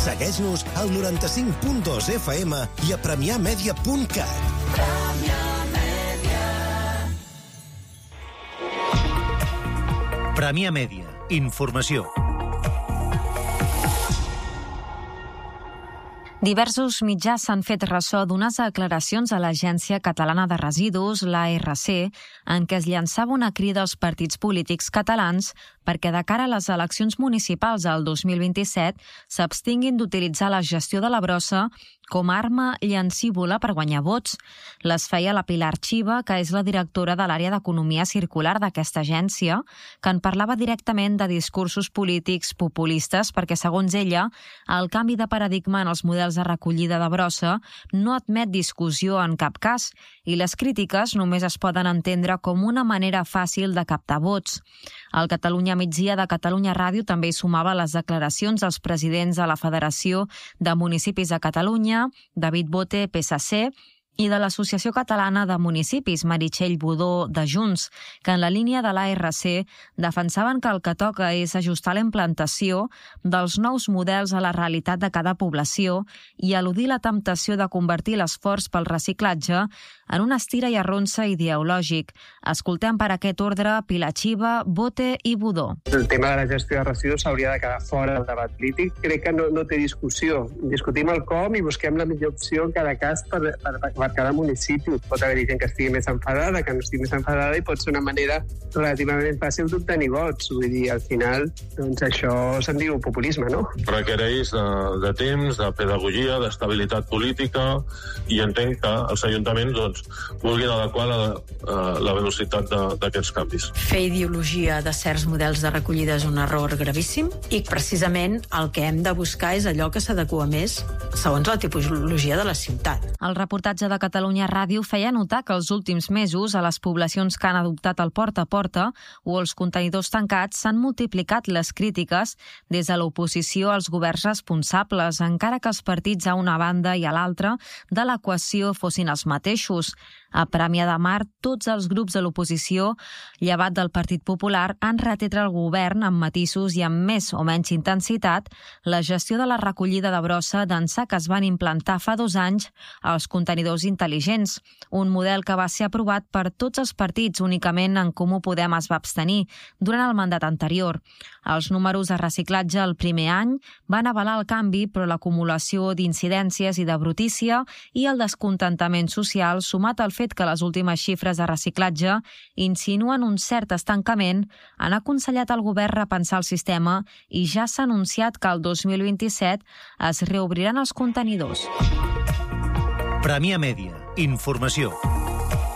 Segueix-nos al 95.2 FM i a premiamedia.cat. Premià Mèdia. Informació. Diversos mitjans s'han fet ressò d'unes declaracions a l'Agència Catalana de Residus, l'ARC, en què es llançava una crida als partits polítics catalans perquè de cara a les eleccions municipals del 2027 s'abstinguin d'utilitzar la gestió de la brossa com a arma llancívola per guanyar vots. Les feia la Pilar Xiva, que és la directora de l'àrea d'Economia Circular d'aquesta agència, que en parlava directament de discursos polítics populistes perquè, segons ella, el canvi de paradigma en els models de recollida de brossa no admet discussió en cap cas i les crítiques només es poden entendre com una manera fàcil de captar vots. El Catalunya Migdia de Catalunya Ràdio també hi sumava les declaracions dels presidents de la Federació de Municipis de Catalunya, David Bote, PSC, i de l'Associació Catalana de Municipis, Meritxell Budó, de Junts, que en la línia de l'ARC defensaven que el que toca és ajustar la implantació dels nous models a la realitat de cada població i eludir la temptació de convertir l'esforç pel reciclatge en una estira i arronsa ideològic. Escoltem per aquest ordre Pilar Xiva, Bote i Budó. El tema de la gestió de residus s'hauria de quedar fora del debat polític. Crec que no té discussió. Discutim el com i busquem la millor opció en cada cas per cada municipi. Pot haver-hi gent que estigui més enfadada, que no estigui més enfadada, i pot ser una manera relativament fàcil d'obtenir vots. Vull dir, al final, doncs això se'n diu populisme, no? Requereix de temps, de pedagogia, d'estabilitat política, i entenc que els ajuntaments vulguin adequar la velocitat d'aquests canvis. Fer ideologia de certs models de recollida és un error gravíssim i precisament el que hem de buscar és allò que s'adequa més segons la tipologia de la ciutat. El reportatge de Catalunya Ràdio feia notar que els últims mesos a les poblacions que han adoptat el porta a porta o els contenidors tancats s'han multiplicat les crítiques des de l'oposició als governs responsables, encara que els partits a una banda i a l'altra de l'equació fossin els mateixos. A Premià de Mar, tots els grups de l'oposició, llevat del Partit Popular, han retret al govern amb matisos i amb més o menys intensitat la gestió de la recollida de brossa d'ençà que es van implantar fa 2 anys els contenidors intel·ligents, un model que va ser aprovat per tots els partits, únicament en Comú Podem es va abstenir durant el mandat anterior. Els números de reciclatge el primer any van avalar el canvi, però l'acumulació d'incidències i de brutícia i el descontentament social, sumat al fet que les últimes xifres de reciclatge insinuen un cert estancament, han aconsellat al govern repensar el sistema i ja s'ha anunciat que el 2027 es reobriran els contenidors. Premià Mèdia. Informació.